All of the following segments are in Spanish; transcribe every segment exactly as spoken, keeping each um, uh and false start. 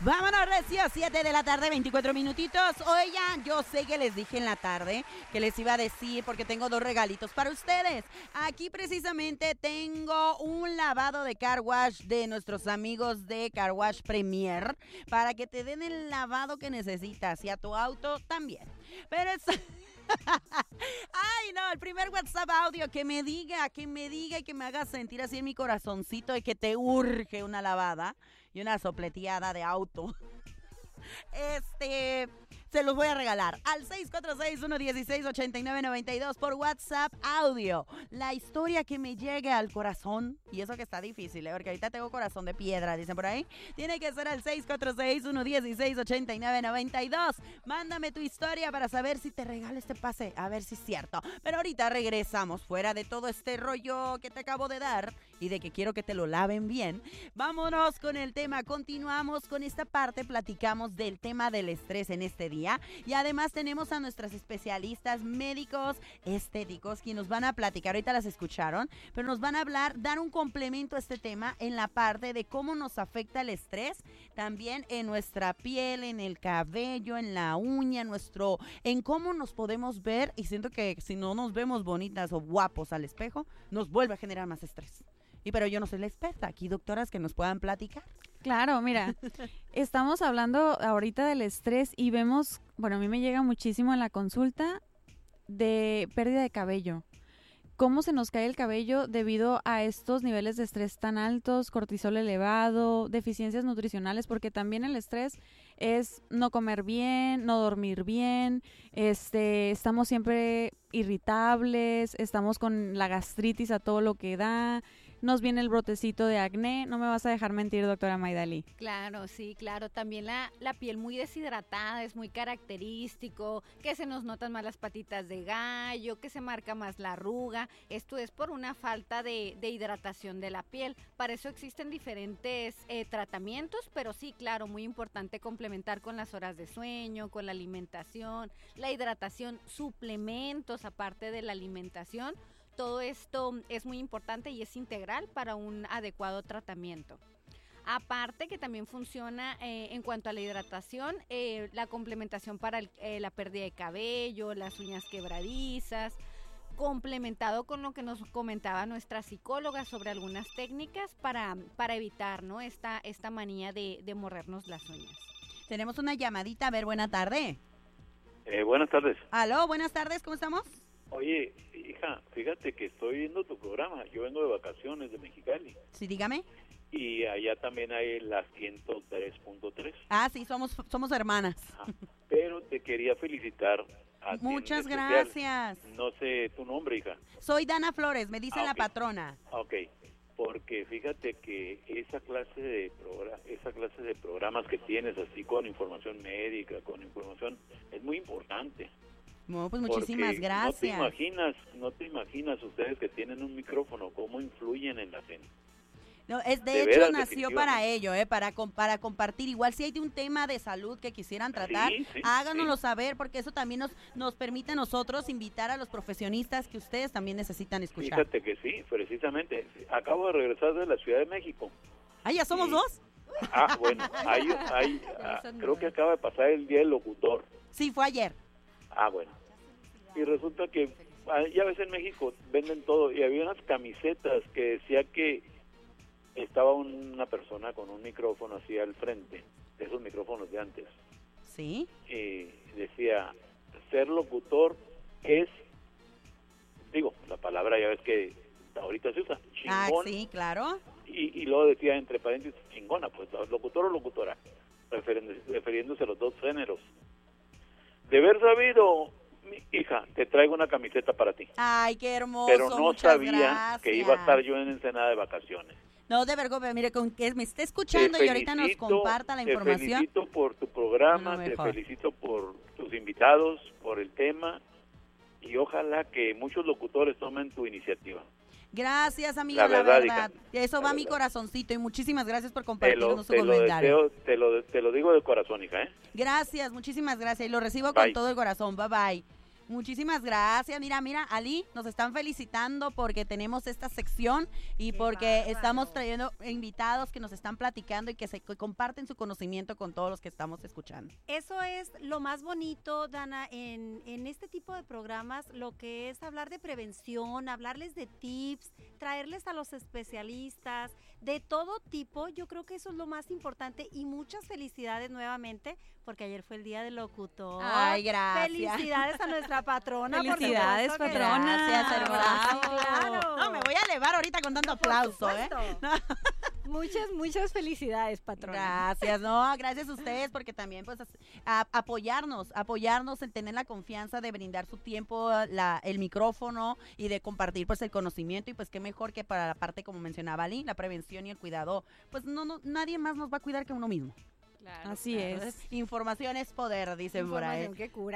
Vámonos, recio, siete de la tarde, veinticuatro minutitos. Oigan, yo sé que les dije en la tarde que les iba a decir porque tengo dos regalitos para ustedes. Aquí precisamente tengo un lavado de car wash de nuestros amigos de Car Wash Premier para que te den el lavado que necesitas y a tu auto también. Pero es... Ay, no, el primer WhatsApp audio que me diga, que me diga y que me haga sentir así en mi corazoncito de que te urge una lavada y una sopleteada de auto. Este, se los voy a regalar al seis cuatro seis, uno uno seis, ocho nueve nueve dos por WhatsApp audio. La historia que me llegue al corazón, y eso que está difícil, ¿eh? Porque ahorita tengo corazón de piedra, dicen por ahí. Tiene que ser al seis cuatro seis, uno uno seis, ocho nueve nueve dos. Mándame tu historia para saber si te regalo este pase, a ver si es cierto. Pero ahorita regresamos fuera de todo este rollo que te acabo de dar y de que quiero que te lo laven bien. Vámonos con el tema, continuamos con esta parte, platicamos del tema del estrés en este día y además tenemos a nuestras especialistas médicos estéticos quienes nos van a platicar, ahorita las escucharon, pero nos van a hablar, dar un complemento a este tema en la parte de cómo nos afecta el estrés, también en nuestra piel, en el cabello, en la uña, en nuestro, en cómo nos podemos ver, y siento que si no nos vemos bonitas o guapos al espejo, nos vuelve a generar más estrés. Y pero yo no soy la experta, aquí doctoras que nos puedan platicar. Claro, mira, estamos hablando ahorita del estrés y vemos, bueno, a mí me llega muchísimo en la consulta de pérdida de cabello. Cómo se nos cae el cabello debido a estos niveles de estrés tan altos, cortisol elevado, deficiencias nutricionales, porque también el estrés es no comer bien, no dormir bien, este, estamos siempre irritables, estamos con la gastritis a todo lo que da, nos viene el brotecito de acné. No me vas a dejar mentir, doctora Maidali. Claro, sí, claro. También la, la piel muy deshidratada es muy característico, que se nos notan más las patitas de gallo, que se marca más la arruga. Esto es por una falta de, de hidratación de la piel. Para eso existen diferentes eh, tratamientos, pero sí, claro, muy importante complementar con las horas de sueño, con la alimentación, la hidratación, suplementos aparte de la alimentación. Todo esto es muy importante y es integral para un adecuado tratamiento. Aparte que también funciona eh, en cuanto a la hidratación, eh, la complementación para el, eh, la pérdida de cabello, las uñas quebradizas, complementado con lo que nos comentaba nuestra psicóloga sobre algunas técnicas para, para evitar, ¿no? esta, esta manía de, de mordernos las uñas. Tenemos una llamadita, a ver, buena tarde. Eh, buenas tardes. Aló, buenas tardes, ¿cómo estamos? Oye, hija, fíjate que estoy viendo tu programa. Yo vengo de vacaciones de Mexicali. Sí, dígame. Y allá también hay la ciento tres punto tres. Ah, sí, somos somos hermanas. Ajá. Pero te quería felicitar. A Muchas ti en gracias. No sé tu nombre, hija. Soy Dana Flores, me dice ah, la okay. patrona. Ok, porque fíjate que esa clase de programa, esa clase de programas que tienes así con información médica, con información, es muy importante. No, pues muchísimas Porque gracias. No te imaginas, no te imaginas ustedes que tienen un micrófono, cómo influyen en la gente. No, es de, De hecho veras, nació para ello, eh, para para compartir. Igual si hay un tema de salud que quisieran tratar, sí, sí, háganoslo sí. saber, porque eso también nos nos permite a nosotros invitar a los profesionistas que ustedes también necesitan escuchar. Fíjate que sí, precisamente. Acabo de regresar de la Ciudad de México. Ah, ¿ya somos y, dos? Ah, bueno, hay, hay, ah, creo que acaba de pasar el Día del Locutor. Sí, fue ayer. Ah, bueno. Y resulta que, ya ves, en México venden todo, y había unas camisetas que decía que estaba una persona con un micrófono así al frente, de esos micrófonos de antes. Sí. Y decía, ser locutor es, digo, la palabra ya ves que ahorita se usa, chingón. Ah, sí, claro. Y, y luego decía entre paréntesis, chingona, pues locutor o locutora, refiriéndose, refiriéndose a los dos géneros. De haber sabido, mi hija, te traigo una camiseta para ti. Ay, qué hermoso. Pero no muchas sabía gracias. que iba a estar yo en Ensenada de vacaciones. No, de verdad, mire, con que me esté escuchando Te y ahorita nos felicito, comparta la información. Te felicito por tu programa, No, te mejor. felicito por tus invitados, por el tema, y ojalá que muchos locutores tomen tu iniciativa. Gracias, amiga, La la verdad, verdad. hija, Eso la va a mi verdad. corazoncito y muchísimas gracias por Te compartirnos lo, su te lo comentario. deseo, te lo, te lo digo de corazón, hija, ¿eh? Gracias, muchísimas gracias y lo recibo con Bye. todo el corazón. Bye bye. Muchísimas gracias. Mira, mira, Ali, nos están felicitando porque tenemos esta sección y Qué porque bárbaro. estamos trayendo invitados que nos están platicando y que se que comparten su conocimiento con todos los que estamos escuchando. Eso es lo más bonito, Dana, en, en este tipo de programas, lo que es hablar de prevención, hablarles de tips, traerles a los especialistas de todo tipo. Yo creo que eso es lo más importante y muchas felicidades nuevamente, porque ayer fue el día del locutor. Ay, gracias. Felicidades a nuestra patrona. por Felicidades, supuesto que- patrona. Gracias, hermosa. Sí, claro. No, me voy a elevar ahorita con tanto Por aplauso, ¿eh? supuesto. Muchas, muchas felicidades, patrona. Gracias, no, gracias a ustedes porque también pues as- a- apoyarnos, apoyarnos en tener la confianza de brindar su tiempo, la, el micrófono y de compartir pues el conocimiento y pues qué mejor que para la parte como mencionaba Ali, la prevención y el cuidado, pues no, no nadie más nos va a cuidar que uno mismo. Claro, Así claro. es. Entonces, información es poder, dicen por ahí. Información que cura.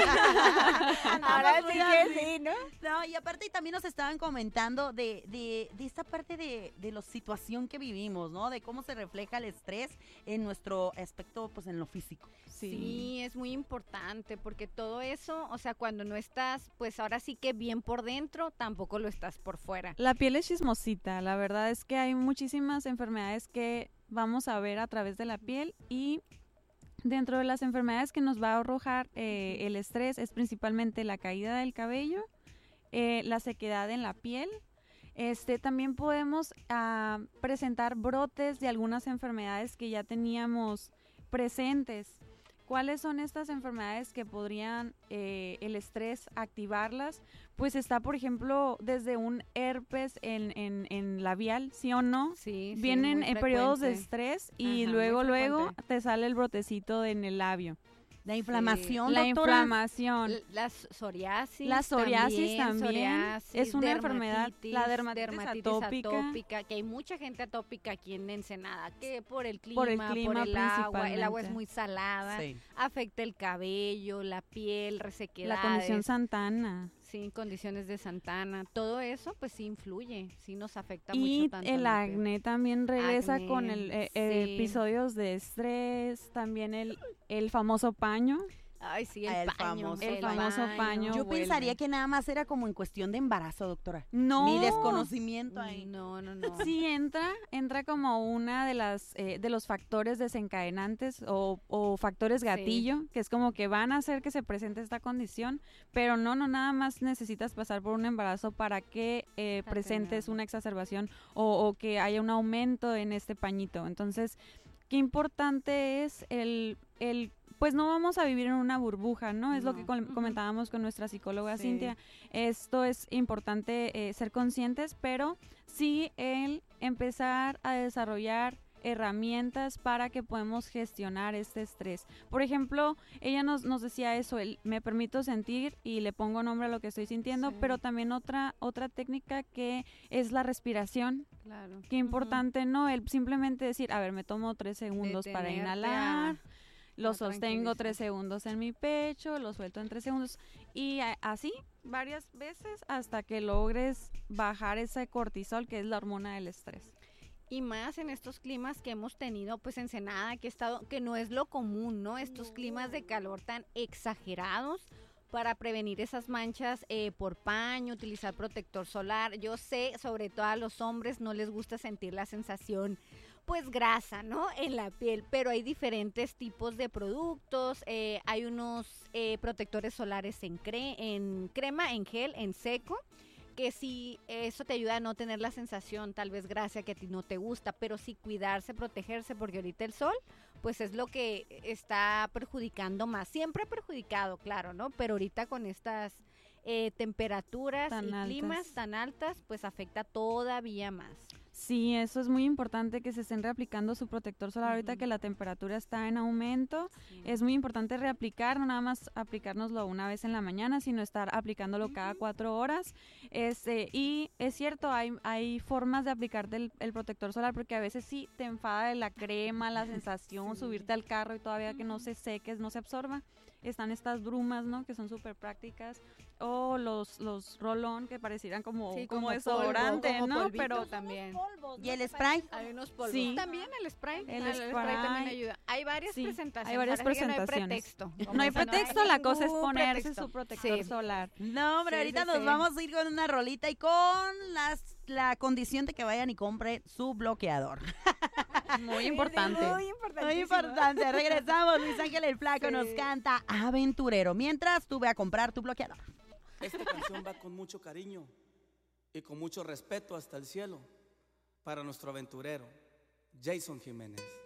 Andamos Ahora muy sí así. que sí, ¿no? No, y aparte también nos estaban comentando de, de, de esta parte de, de la situación que vivimos, ¿no? De cómo se refleja el estrés en nuestro aspecto, pues en lo físico. Sí, es muy importante porque todo eso, o sea, cuando no estás, pues ahora sí que bien por dentro, tampoco lo estás por fuera. La piel es chismosita, la verdad es que hay muchísimas enfermedades que vamos a ver a través de la piel y dentro de las enfermedades que nos va a arrojar eh, el estrés es principalmente la caída del cabello, eh, la sequedad en la piel. Este, también podemos ah, presentar brotes de algunas enfermedades que ya teníamos presentes. ¿Cuáles son estas enfermedades que podrían eh, el estrés activarlas? Pues está, por ejemplo, desde un herpes en, en, en labial, ¿sí o no? Sí, sí, Vienen muy en periodos de frecuente. estrés y Ajá, luego, muy luego frecuente. te sale el brotecito de- en el labio. La inflamación, La doctora. inflamación. L- La psoriasis. La psoriasis también psoriasis, es una enfermedad, la dermatitis atópica. atópica, que hay mucha gente atópica aquí en Ensenada, que por el clima, Por el clima el agua, el agua es principalmente. muy salada, Sí. afecta el cabello, la piel, resequedades. La condición Santana. Sí, condiciones de Santana, todo eso pues sí influye, sí nos afecta Y mucho tanto el la piel. acné también regresa Acné, con el eh, eh, sí. episodios de estrés, también el, el famoso paño. Ay, sí, el, El paño. famoso El famoso paño. Yo vuelve. pensaría que nada más era como en cuestión de embarazo, doctora. No. Mi desconocimiento ahí. No, no, no. Sí entra, entra como una de las eh, de los factores desencadenantes o, o factores Sí. gatillo, que es como que van a hacer que se presente esta condición, pero no, no nada más necesitas pasar por un embarazo para que eh, Para presentes tenerlo. una exacerbación o, o que haya un aumento en este pañito. Entonces, qué importante es el, el pues no vamos a vivir en una burbuja, ¿no? Es lo que No. com- Ujú. comentábamos con nuestra psicóloga Sí. Cintia. Esto es importante eh, ser conscientes, pero sí el empezar a desarrollar herramientas para que podamos gestionar este estrés. Por ejemplo, ella nos, nos decía eso, el, me permito sentir y le pongo nombre a lo que estoy sintiendo, Sí. pero también otra, otra técnica que es la respiración. Claro. Qué importante, ¿no? El simplemente decir, a ver, me tomo tres segundos para Detenerte inhalar. a- Lo a sostengo tres tranquilizar. segundos en mi pecho, lo suelto en tres segundos y a- así varias veces hasta que logres bajar ese cortisol que es la hormona del estrés. Y más en estos climas que hemos tenido, pues Ensenada, que, he estado, que no es lo común, ¿no? Estos climas de calor tan exagerados para prevenir esas manchas eh, por paño, utilizar protector solar. Yo sé, sobre todo a los hombres, no les gusta sentir la sensación pues grasa, ¿no? En la piel, pero hay diferentes tipos de productos, eh, hay unos eh, protectores solares en, cre en crema, en gel, en seco, que sí, eso te ayuda a no tener la sensación, tal vez grasa que a ti no te gusta, pero sí cuidarse, protegerse, porque ahorita el sol, pues es lo que está perjudicando más, siempre ha perjudicado, claro, ¿no? Pero ahorita con estas eh, temperaturas Tan y altas. climas tan altas, pues afecta todavía más. Sí, eso es muy importante que se estén reaplicando su protector solar ahorita Ujú. que la temperatura está en aumento. Es muy importante reaplicar, no nada más aplicárnoslo una vez en la mañana, sino estar aplicándolo cada cuatro horas. Este, y es cierto, hay, hay formas de aplicarte el, el protector solar porque a veces sí te enfada de la crema, la sensación, Sí. subirte al carro y todavía que no se seque, no se absorba. están estas brumas, ¿no? Que son súper prácticas, o los, los rolón que parecieran como, Sí, como como desodorante, polvo, como ¿no? polvito Pero también. Polvos, ¿Y ¿no? el Que spray? parecen Hay unos polvos. Sí. También el spray. El El, spray. también spray. ayuda. Hay varias Sí, presentaciones. hay varias ahora sí que presentaciones. No hay pretexto. no hay Como dicen, pretexto, la cosa es ningún ponerse pretexto. su protector Sí. solar. No, hombre, Sí, ahorita sí, nos sí. vamos a ir con una rolita y con las, la condición de que vayan y compren su bloqueador. Muy importante. Muy importante. Muy importante. Regresamos. Luis Ángel el Flaco Sí. nos canta Aventurero. Mientras tú ve a comprar tu bloqueador. Esta canción va con mucho cariño y con mucho respeto hasta el cielo para nuestro aventurero, Jason Jiménez.